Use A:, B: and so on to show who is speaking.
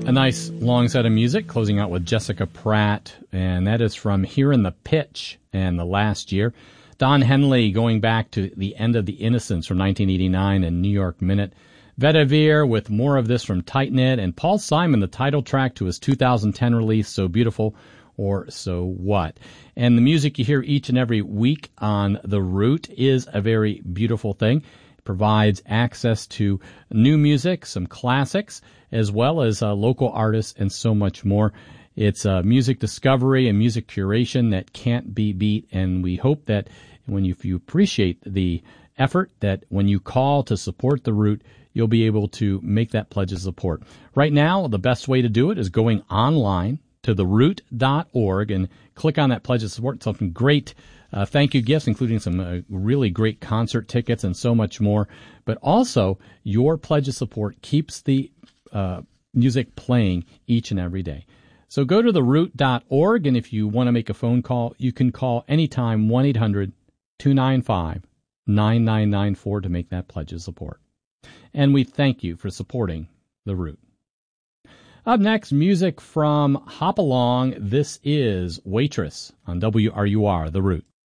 A: A nice long set of music, closing out with Jessica Pratt, and that is from Hearing the Pitch and The Last Year. Don Henley going back to The End of the Innocents from 1989 and New York Minute. Vedavir with More of This from Tighten It, and Paul Simon, the title track to his 2010 release, So Beautiful or So What. And the music you hear each and every week on The Root is a very beautiful thing. It provides access to new music, some classics, as well as local artists and so much more. It's music discovery and music curation that can't be beat, and we hope that if you appreciate the effort, that when you call to support The Root, you'll be able to make that pledge of support. Right now, the best way to do it is going online to theroot.org and click on that pledge of support. Something great thank you gifts, including some really great concert tickets and so much more. But also, your pledge of support keeps the music playing each and every day. So go to theroot.org, and if you want to make a phone call, you can call anytime 1-800-295-9994 to make that pledge of support. And we thank you for supporting The Root. Up next, music from Hop Along. This is Waitress on WRUR, The Root.